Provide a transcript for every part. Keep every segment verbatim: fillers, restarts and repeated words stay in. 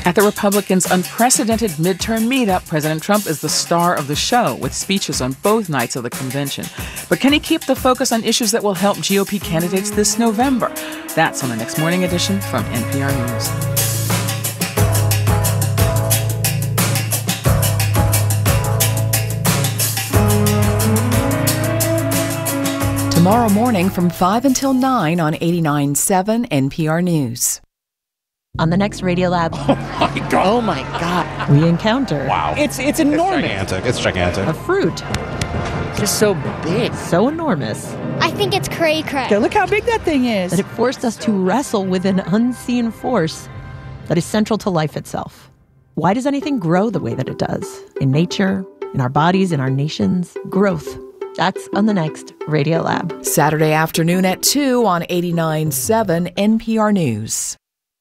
At the Republicans' unprecedented midterm meetup, President Trump is the star of the show with speeches on both nights of the convention. But can he keep the focus on issues that will help G O P candidates this November? That's on the next morning edition from N P R News. Tomorrow morning from five until nine on eighty-nine point seven N P R News. On the next Radiolab. Oh my God. Oh my God. We encounter. Wow. It's it's enormous. It's gigantic. It's gigantic. A fruit. Just so big. So enormous. I think it's cray cray. Okay, look how big that thing is. That it forced us to wrestle with an unseen force that is central to life itself. Why does anything grow the way that it does? In nature, in our bodies, in our nations. Growth. That's on the next Radiolab. Saturday afternoon at two on eighty-nine point seven N P R News.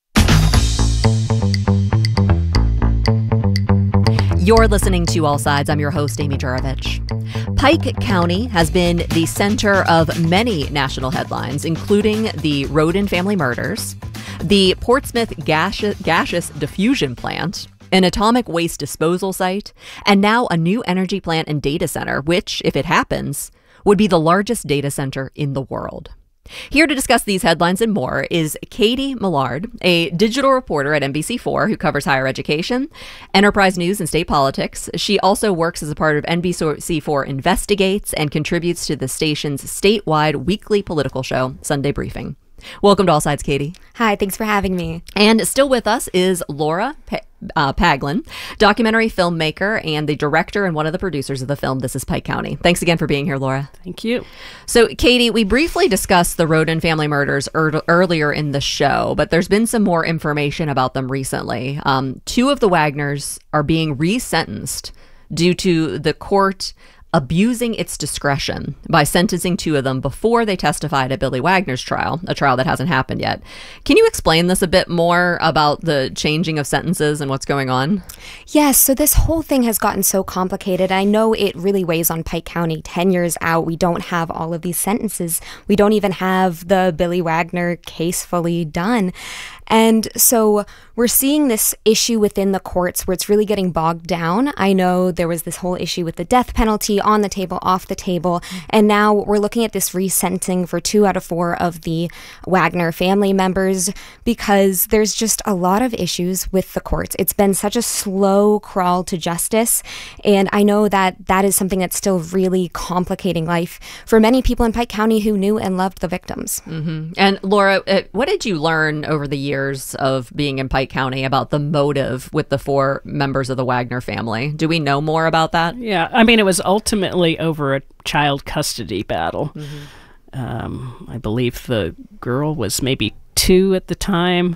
You're listening to All Sides. I'm your host, Amy Jurovich. Pike County has been the center of many national headlines, including the Rhoden family murders, the Portsmouth gaseous, gaseous diffusion plant, an atomic waste disposal site, and now a new energy plant and data center, which, if it happens, would be the largest data center in the world. Here to discuss these headlines and more is Katie Millard, a digital reporter at N B C four who covers higher education, enterprise news, and state politics. She also works as a part of N B C four Investigates and contributes to the station's statewide weekly political show, Sunday Briefing. Welcome to All Sides, Katie. Hi, thanks for having me. And still with us is Laura Pe- uh, Paglin, documentary filmmaker and the director and one of the producers of the film This is Pike County. Thanks again for being here, Laura. Thank you. So, Katie, we briefly discussed the Rhoden family murders er- earlier in the show, but there's been some more information about them recently. Um, two of the Wagners are being resentenced due to the court abusing its discretion by sentencing two of them before they testified at Billy Wagner's trial, a trial that hasn't happened yet. Can you explain this a bit more about the changing of sentences and what's going on? Yes, so this whole thing has gotten so complicated. I know it really weighs on Pike County. Ten years out, we don't have all of these sentences. We don't even have the Billy Wagner case fully done. And so we're seeing this issue within the courts where it's really getting bogged down. I know there was this whole issue with the death penalty on the table, off the table. And now we're looking at this resentencing for two out of four of the Wagner family members because there's just a lot of issues with the courts. It's been such a slow crawl to justice. And I know that that is something that's still really complicating life for many people in Pike County who knew and loved the victims. Mm-hmm. And Laura, uh, what did you learn over the years of being in Pike County about the motive with the four members of the Wagner family? Do we know more about that? Yeah, I mean, it was ultimately over a child custody battle. Mm-hmm. Um, I believe the girl was maybe two at the time.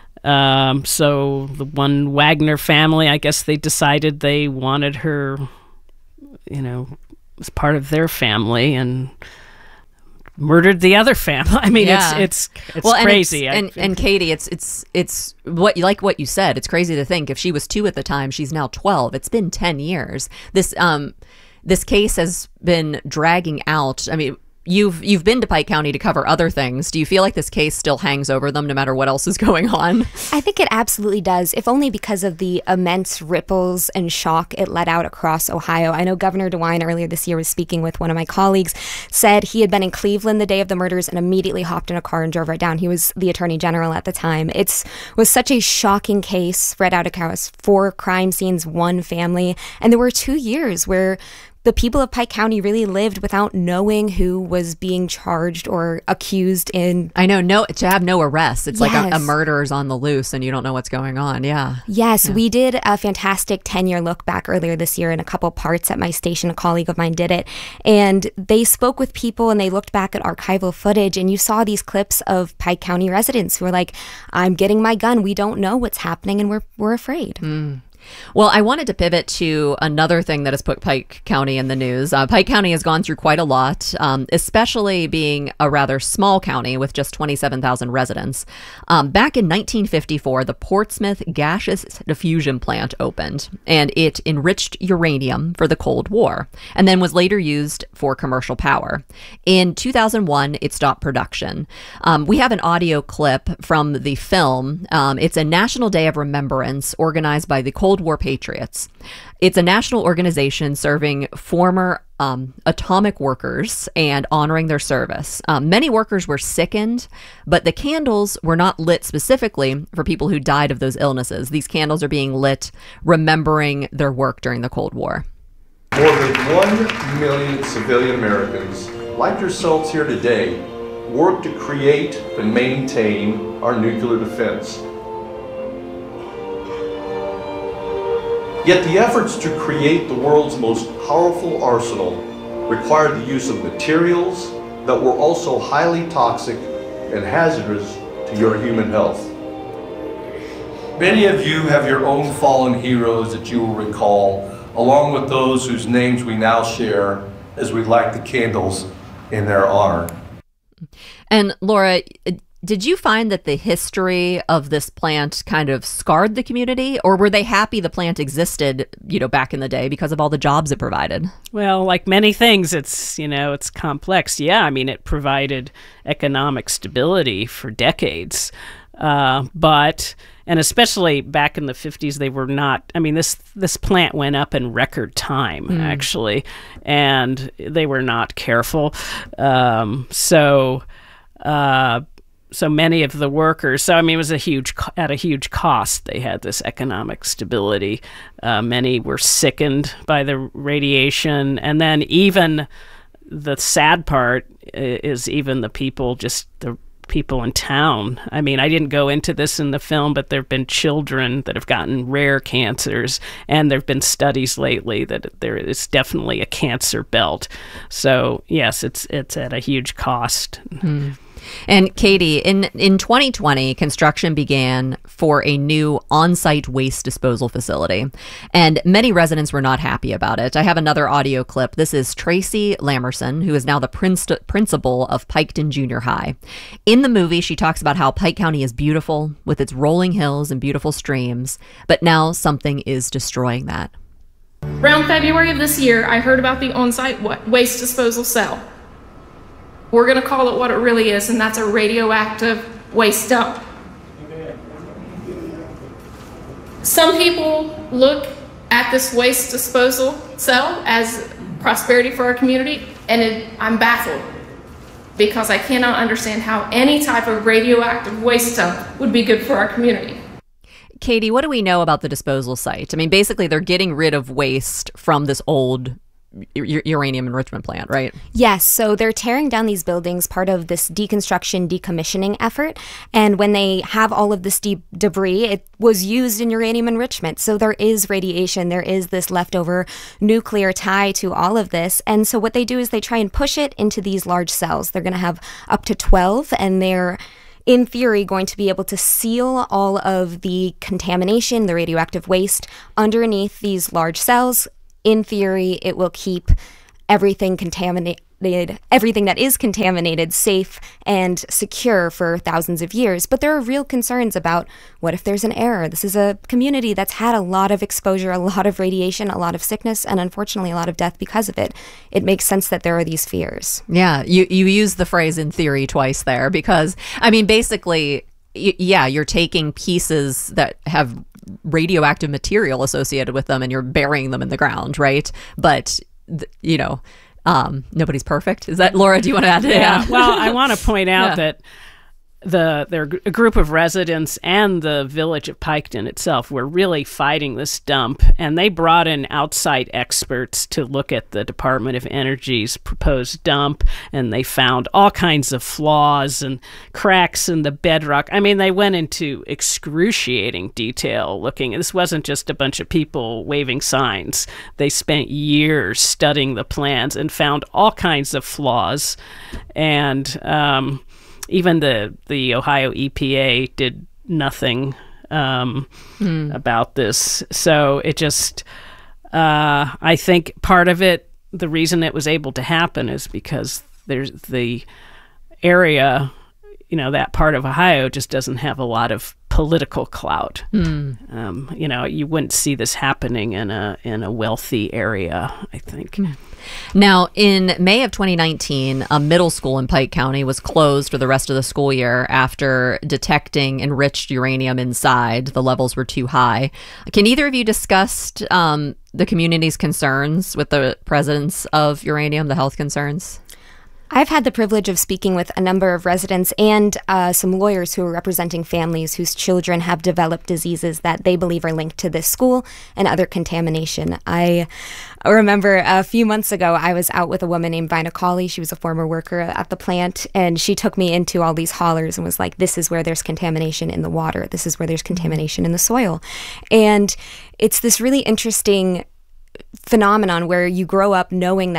Um, so the one Wagner family, I guess they decided they wanted her, you know, as part of their family and murdered the other family. I mean, yeah. it's it's it's well, crazy. And, it's, and, and Katie, it's it's it's what like what you said. It's crazy to think if she was two at the time, she's now twelve. It's been ten years. This um this case has been dragging out. I mean, You've you've been to Pike County to cover other things. Do you feel like this case still hangs over them no matter what else is going on? I think it absolutely does, if only because of the immense ripples and shock it let out across Ohio. I know Governor DeWine earlier this year was speaking with one of my colleagues, said he had been in Cleveland the day of the murders and immediately hopped in a car and drove right down. He was the attorney general at the time. It was such a shocking case spread out across four crime scenes, one family, and there were two years where the people of Pike County really lived without knowing who was being charged or accused in... I know, no, to have no arrests. It's yes. like a, a murderer's on the loose and you don't know what's going on. Yeah. Yes, yeah. We did a fantastic ten-year look back earlier this year in a couple parts at my station. A colleague of mine did it. And they spoke with people and they looked back at archival footage and you saw these clips of Pike County residents who were like, I'm getting my gun. We don't know what's happening and we're, we're afraid. Mm. Well, I wanted to pivot to another thing that has put Pike County in the news. Uh, Pike County has gone through quite a lot, um, especially being a rather small county with just twenty-seven thousand residents. Um, back in nineteen fifty-four, the Portsmouth Gaseous Diffusion Plant opened, and it enriched uranium for the Cold War, and then was later used for commercial power. In two thousand one, it stopped production. Um, we have an audio clip from the film. Um, it's a National Day of Remembrance organized by the Cold War Patriots. It's a national organization serving former um, atomic workers and honoring their service. Um, many workers were sickened, but the candles were not lit specifically for people who died of those illnesses. These candles are being lit remembering their work during the Cold War. More than one million civilian Americans, like yourselves here today, work to create and maintain our nuclear defense. Yet the efforts to create the world's most powerful arsenal required the use of materials that were also highly toxic and hazardous to your human health. Many of you have your own fallen heroes that you will recall, along with those whose names we now share as we light the candles in their honor. And Laura, did you find that the history of this plant kind of scarred the community, or were they happy the plant existed, you know, back in the day because of all the jobs it provided? Well, like many things, it's, you know, it's complex. Yeah, I mean, it provided economic stability for decades. Uh, but, and especially back in the fifties, they were not, I mean, this, this plant went up in record time, mm. actually, and they were not careful. Um, so, uh, So many of the workers, so I mean, it was a huge, at a huge cost. They had this economic stability. Uh, many were sickened by the radiation. And then even the sad part is even the people, just the people in town. I mean, I didn't go into this in the film, but there have been children that have gotten rare cancers. And there have been studies lately that there is definitely a cancer belt. So yes, it's, it's at a huge cost. Mm. And Katie, in, in twenty twenty, construction began for a new on-site waste disposal facility, and many residents were not happy about it. I have another audio clip. This is Tracy Lamerson, who is now the princ- principal of Piketon Junior High. In the movie, she talks about how Pike County is beautiful with its rolling hills and beautiful streams, but now something is destroying that. Around February of this year, I heard about the on-site waste disposal cell. We're going to call it what it really is, and that's a radioactive waste dump. Some people look at this waste disposal cell as prosperity for our community, and it, I'm baffled because I cannot understand how any type of radioactive waste dump would be good for our community. Katie, what do we know about the disposal site? I mean, basically, they're getting rid of waste from this old uranium enrichment plant, right? Yes, so they're tearing down these buildings, part of this deconstruction, decommissioning effort. And when they have all of this de- debris, it was used in uranium enrichment. So there is radiation, there is this leftover nuclear tie to all of this. And so what they do is they try and push it into these large cells. They're going to have up to twelve, and they're in theory, going to be able to seal all of the contamination, the radioactive waste, underneath these large cells. In theory, it will keep everything contaminated, everything that is contaminated safe and secure for thousands of years. But there are real concerns about what if there's an error? This is a community that's had a lot of exposure, a lot of radiation, a lot of sickness, and unfortunately a lot of death because of it. It makes sense that there are these fears. Yeah, you, you use the phrase in theory twice there because, I mean, basically, y- yeah, you're taking pieces that have radioactive material associated with them and you're burying them in the ground, right? But, th- you know, um, nobody's perfect. Is that, Laura, do you want to add to that? Yeah, well, I want to point out yeah. that the there a group of residents and the village of Piketon itself were really fighting this dump, and they brought in outside experts to look at the Department of Energy's proposed dump, and they found all kinds of flaws and cracks in the bedrock. I mean, they went into excruciating detail looking. This wasn't just a bunch of people waving signs. They spent years studying the plans and found all kinds of flaws, and um Even the, the Ohio E P A did nothing um, Hmm. about this. So it just, uh, I think part of it, the reason it was able to happen is because there's the area, you know, that part of Ohio just doesn't have a lot of political clout. Mm. Um, you know, you wouldn't see this happening in a in a wealthy area, I think. Now, in May of twenty nineteen, a middle school in Pike County was closed for the rest of the school year after detecting enriched uranium inside. The levels were too high. Can either of you discuss um, the community's concerns with the presence of uranium, the health concerns? I've had the privilege of speaking with a number of residents and uh, some lawyers who are representing families whose children have developed diseases that they believe are linked to this school and other contamination. I remember a few months ago, I was out with a woman named Vina Cawley. She was a former worker at the plant, and she took me into all these hollers and was like, this is where there's contamination in the water. This is where there's contamination in the soil. And it's this really interesting phenomenon where you grow up knowing that